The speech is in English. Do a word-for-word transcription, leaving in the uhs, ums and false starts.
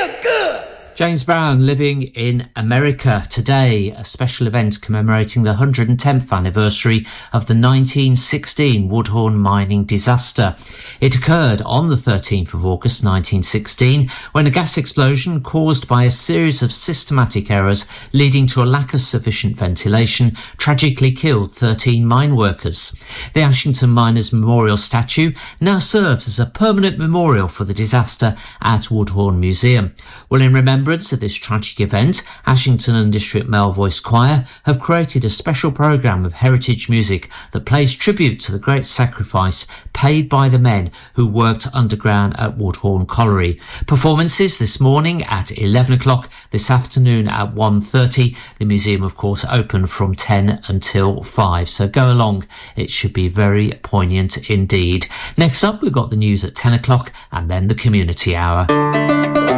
feel good. James Brown living in America today, a special event commemorating the one hundred tenth anniversary of the nineteen sixteen Woodhorn mining disaster. It occurred on the thirteenth of August nineteen sixteen when a gas explosion caused by a series of systematic errors leading to a lack of sufficient ventilation tragically killed thirteen mine workers. The Ashington Miners Memorial Statue now serves as a permanent memorial for the disaster at Woodhorn Museum. Well, in remembrance of this tragic event, Ashington and District Male Voice Choir have created a special programme of heritage music that plays tribute to the great sacrifice paid by the men who worked underground at Woodhorn Colliery. Performances this morning at eleven o'clock, this afternoon at one thirty. The museum, of course, open from ten until five, so go along. It should be very poignant indeed. Next up, we've got the news at ten o'clock and then the community hour.